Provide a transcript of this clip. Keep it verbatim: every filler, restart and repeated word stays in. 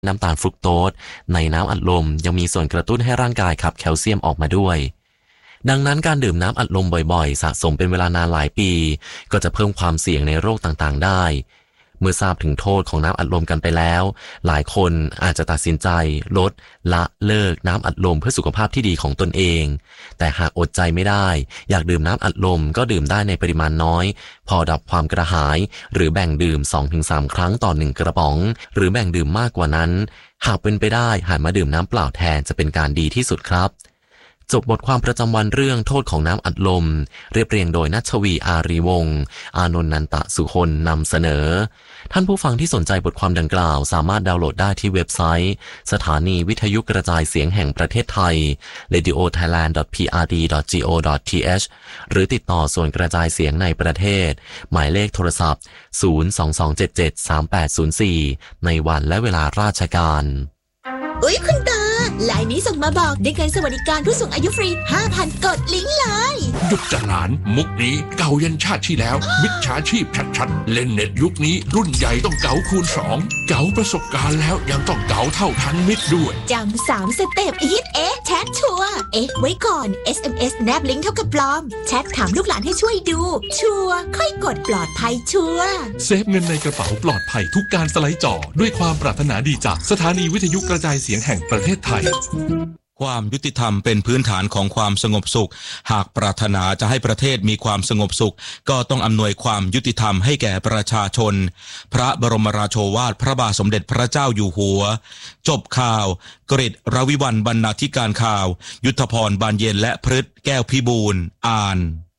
น้ำตาลฟรุกโตสในน้ำอัดลมยังมีส่วนกระตุ้นให้ร่างกายขับแคลเซียมออกมาด้วยดังนั้นการดื่มน้ำอัดลมบ่อยๆสะสมเป็นเวลานานหลายปีก็จะเพิ่มความเสี่ยงในโรคต่างๆได้เมื่อทราบถึงโทษของน้ำอัดลมกันไปแล้วหลายคนอาจจะตัดสินใจลดละเลิกน้ำอัดลมเพื่อสุขภาพที่ดีของตนเองแต่หากอดใจไม่ได้อยากดื่มน้ำอัดลมก็ดื่มได้ในปริมาณน้อยพอดับความกระหายหรือแบ่งดื่ม สองถึงสาม ครั้งต่อหนึ่งกระป๋องหรือแบ่งดื่มมากกว่านั้นหากเป็นไปได้หันมาดื่มน้ำเปล่าแทนจะเป็นการดีที่สุดครับจบบทความประจำวันเรื่องโทษของน้ำอัดลมเรียบเรียงโดยณัชวีอารีวงศ์อานนท์นันตะสุคนนำเสนอท่านผู้ฟังที่สนใจบทความดังกล่าวสามารถดาวน์โหลดได้ที่เว็บไซต์สถานีวิทยุกระจายเสียงแห่งประเทศไทย เรดิโอไทยแลนด์ ดอท พี อาร์ ดี ดอท จี โอ ดอท ที เอช หรือติดต่อส่วนกระจายเสียงในประเทศหมายเลขโทรศัพท์ ศูนย์ สอง สอง เจ็ด เจ็ด สาม แปด ศูนย์ สี่ ในวันและเวลาราชการอุ๊ยคุณตาไลน์นี้ส่งมาบอกได้เงินสวัสดิการผู้สูงอายุฟรี ห้าพัน กดลิงก์เลยหยุดจะหลานมุกนี้เก่ายันชาติที่แล้วมิจฉาชีพชัดๆเล่นเน็ตยุคนี้รุ่นใหญ่ต้องเก๋าคูณสองเก๋าประสบการณ์แล้วยังต้องเก๋าเท่าทันมิตรด้วยจำสามสเต็ปฮิตเอ๊ะแชทชัวร์เอ๊ะไว้ก่อน เอส เอ็ม เอส แนบลิงก์เท่ากับปลอมแชทถามลูกหลานให้ช่วยดูชัวร์ค่อยกดปลอดภัยชัวร์เซฟเงินในกระเป๋าปลอดภัยทุกการสไลด์จอด้วยความปรารถนาดีจากสถานีวิทยุกระจายเสียงแห่งประเทศไทยความยุติธรรมเป็นพื้นฐานของความสงบสุขหากปรารถนาจะให้ประเทศมีความสงบสุขก็ต้องอำนวยความยุติธรรมให้แก่ประชาชนพระบรมราโชวาทพระบาทสมเด็จพระเจ้าอยู่หัวจบข่าวกฤษ รวิวัลย์ บรรณาธิการข่าวยุทธพร บานเย็นและพฤทธิ์แก้วพิบูลย์อ่าน